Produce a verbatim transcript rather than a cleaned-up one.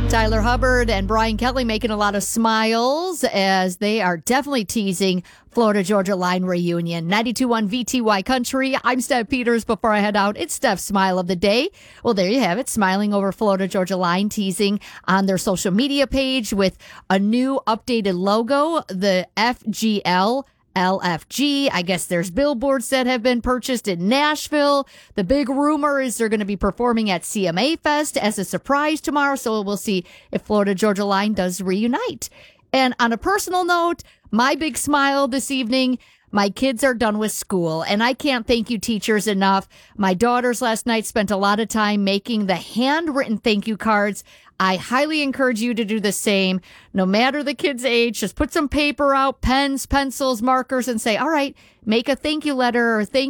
Tyler Hubbard and Brian Kelly making a lot of smiles as they are definitely teasing Florida Georgia Line reunion. ninety-two point one V T Y Country. I'm Steph Peters. Before I head out, it's Steph's Smile of the Day. Well, there you have it. Smiling over Florida Georgia Line, teasing on their social media page with a new updated logo, the F G L. L F G. I guess there's billboards that have been purchased in Nashville. The big rumor is they're going to be performing at C M A Fest as a surprise tomorrow. So we'll see if Florida Georgia Line does reunite. And on a personal note, my big smile this evening, my kids are done with school, and I can't thank you teachers enough. My daughters last night spent a lot of time making the handwritten thank you cards. I highly encourage you to do the same. No matter the kid's age, just put some paper out, pens, pencils, markers, and say, all right, make a thank you letter or thank